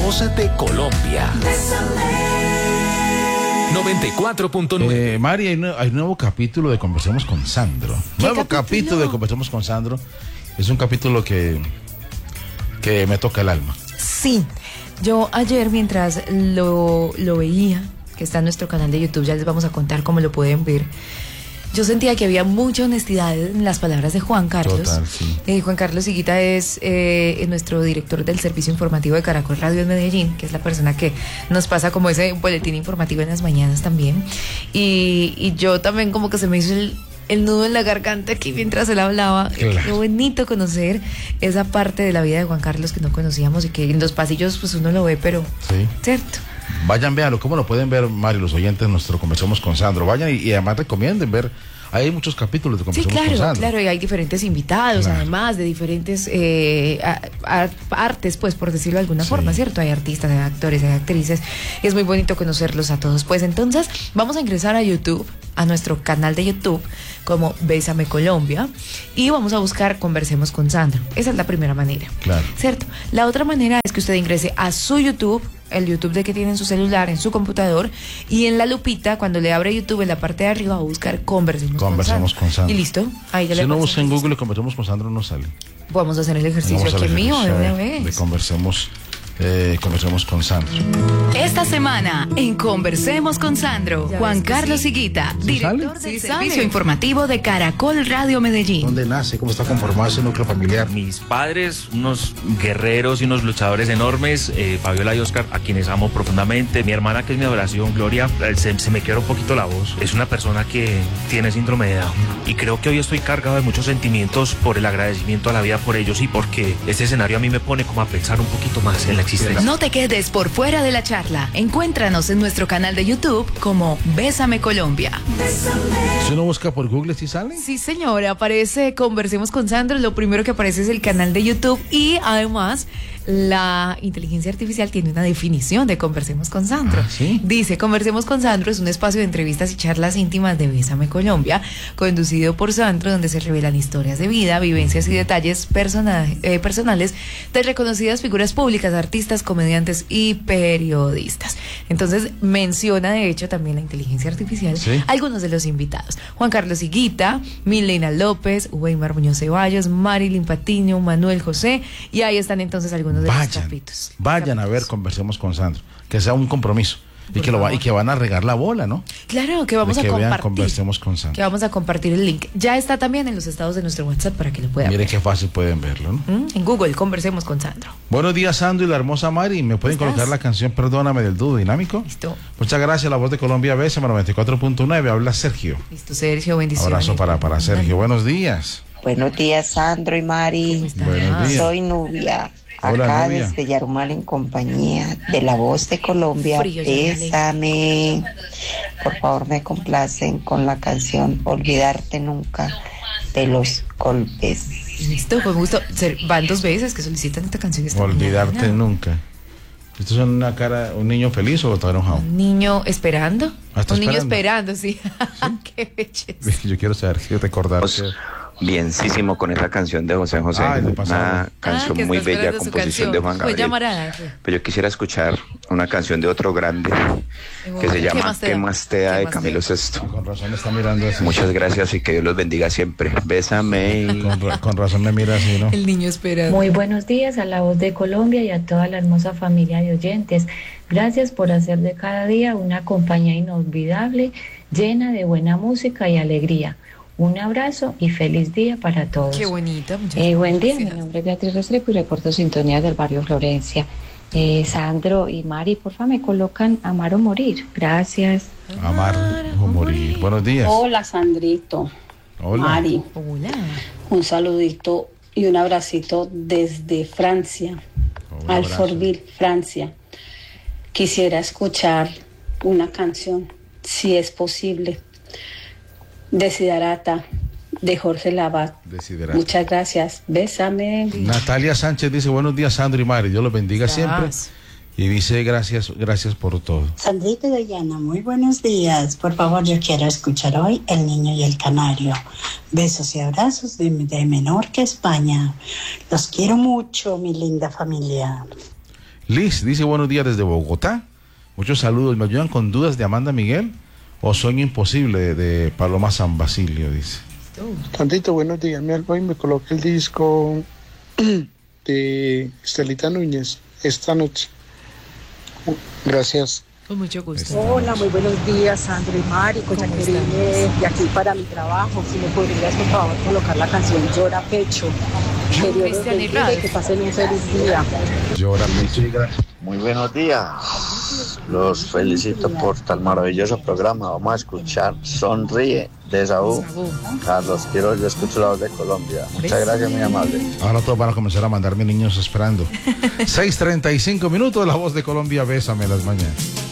voz de Colombia. 94.9. Mari, hay un nuevo capítulo de Conversemos con Sandro. Nuevo capítulo de Conversemos con Sandro. Es un capítulo que me toca el alma. Sí, yo ayer mientras lo veía, que está en nuestro canal de YouTube, ya les vamos a contar cómo lo pueden ver. Yo sentía que había mucha honestidad en las palabras de Juan Carlos. Total, sí. Juan Carlos Higuita es nuestro director del servicio informativo de Caracol Radio en Medellín, que es la persona que nos pasa como ese boletín informativo en las mañanas también. Y yo también como que se me hizo el nudo en la garganta aquí mientras él hablaba. Claro. Qué bonito conocer esa parte de la vida de Juan Carlos que no conocíamos y que en los pasillos pues uno lo ve, pero Sí. cierto. Vayan, véanlo. ¿Cómo lo pueden ver, Mari, los oyentes? Nuestro Conversemos con Sandro. Vayan y además recomienden ver. Hay muchos capítulos de Sí, Conversemos con Sandro. claro, y hay diferentes invitados, Claro. además de diferentes artes, pues por decirlo de alguna Sí. forma, ¿cierto? Hay artistas, hay actores, hay actrices, y es muy bonito conocerlos a todos. Pues entonces vamos a ingresar a YouTube, a nuestro canal de YouTube, como Bésame Colombia, y vamos a buscar Conversemos con Sandro. Esa es la primera manera, Claro. ¿cierto? La otra manera es que usted ingrese a su YouTube, el YouTube de que tiene en su celular, en su computador, y en la lupita, cuando le abre YouTube en la parte de arriba, va a buscar Conversemos con Sandro. Y listo, ahí ya Si le uno aparece. busca en Google Conversemos con Sandro, no sale. Vamos a hacer el ejercicio Vamos al aquí mío de ejercicio, una vez. de Conversemos con Sandro. Esta semana en Conversemos con Sandro, Ya Juan ves que Carlos sí. Higuita, ¿Sí director sale? del Sí servicio sale. informativo de Caracol Radio Medellín. ¿Dónde nace? ¿Cómo está conformado ese núcleo familiar? Mis padres, unos guerreros y unos luchadores enormes, Fabiola y Oscar, a quienes amo profundamente. Mi hermana, que es mi adoración, Gloria, se me quiebra un poquito la voz. Es una persona que tiene síndrome de Down. Y creo que hoy estoy cargado de muchos sentimientos por el agradecimiento a la vida por ellos y porque este escenario a mí me pone como a pensar un poquito más en la existencia. No te quedes por fuera de la charla. Encuéntranos en nuestro canal de YouTube como Bésame Colombia. Si uno busca por Google, ¿sí sale? Sí, señora, aparece Conversemos con Sandro. Lo primero que aparece es el canal de YouTube y además la inteligencia artificial tiene una definición de Conversemos con Sandro. ¿Ah, sí? Dice, Conversemos con Sandro es un espacio de entrevistas y charlas íntimas de Bésame Colombia, conducido por Sandro, donde se revelan historias de vida, vivencias y detalles personales de reconocidas figuras públicas, artistas, comediantes y periodistas. Entonces menciona de hecho también la inteligencia artificial, Sí. algunos de los invitados: Juan Carlos Higuita, Milena López, Weimar Muñoz Ceballos, Marilyn Patiño, Manuel José, y ahí están entonces algunos de los capítulos. Vayan a ver Conversemos con Sandro, que sea un compromiso y que van a regar la bola, ¿no? Claro, que vamos De que a vean compartir. Conversemos con Sandro. Que vamos a compartir el link. Ya está también en los estados de nuestro WhatsApp para que lo puedan Miren ver. qué fácil pueden verlo, ¿no? En Google, Conversemos con Sandro. Buenos días, Sandro y la hermosa Mari. ¿Me pueden ¿Cómo colocar estás? la canción Perdóname del dúo dinámico? Listo. Muchas gracias, la voz de Colombia Bésame 94.9. Habla Sergio. Listo, Sergio, bendiciones. Abrazo para Sergio. Buenos días. Buenos días, Sandro y Mari. ¿Cómo estás? Buenos días. Soy Nubia, Hola, acá Nubia. desde Yarumal en compañía de la voz de Colombia. Frío, Yarumal. Bésame. Por favor, me complacen con la canción Olvidarte Nunca de Los Golpes. Listo, con gusto. Van 2 veces que solicitan esta canción. esta Olvidarte mañana. nunca. ¿Esto es un niño feliz o está enojado? Un niño esperando. Ah, está Un niño esperando. esperando, sí. Qué belleza. Yo quiero saber, quiero recordar. Bienísimo con esa canción de José José, Ay, de pasado. una canción que muy está bella, esperando su composición de Juan Pues Gabriel. llamará. Pero yo quisiera escuchar una canción de otro grande que se llama ¿Qué más te da? De Camilo Sesto. Con razón me está mirando así. Muchas gracias y que Dios los bendiga siempre. Bésame. y- Con razón me mira así, ¿no? El niño esperando. Muy buenos días a la voz de Colombia y a toda la hermosa familia de oyentes. Gracias por hacer de cada día una compañía inolvidable, llena de buena música y alegría. Un abrazo y feliz día para todos. Qué bonita. Muchas Buen día, gracias. mi nombre es Beatriz Restrepo y reporto sintonía del barrio Florencia. Sandro y Mari, porfa, me colocan Amar o Morir. Gracias. Amar o morir. Buenos días. Hola, Sandrito. Hola. Mari, Hola. un saludito y un abracito desde Francia, Un abrazo. Alfortville, Francia. Quisiera escuchar una canción, si es posible, Desiderata, de Jorge Lavat. Desiderata. Muchas gracias. Bésame. Natalia Sánchez dice, buenos días, Sandro y Mari. Dios los bendiga siempre. Gracias. Y dice, gracias por todo. Sandrita y Diana, muy buenos días. Por favor, yo quiero escuchar hoy El Niño y el Canario. Besos y abrazos de Menorca, España. Los quiero mucho, mi linda familia. Liz dice buenos días desde Bogotá. Muchos saludos. ¿Me ayudan con dudas de Amanda Miguel o Sueño Imposible de Paloma San Basilio? Dice. Tantito, buenos días. Me algo y me coloqué el disco de Estelita Núñez esta noche. Gracias. Con mucho gusto. Hola, muy buenos días, Sandro y Mari, ya que vine de aquí para mi trabajo. Si me podrías, por favor, colocar la canción Llora Pecho. Que Dios los bendiga y que pasen un feliz día. Llora Pecho. Muy buenos días. Los felicito por tan maravilloso programa. Vamos a escuchar Sonríe de Saúl. Carlos Quiroz, yo escucho la voz de Colombia. Muchas gracias, muy amable. Ahora todos van a comenzar a mandarme niños esperando. 6:35 minutos, la voz de Colombia, Bésame las mañanas.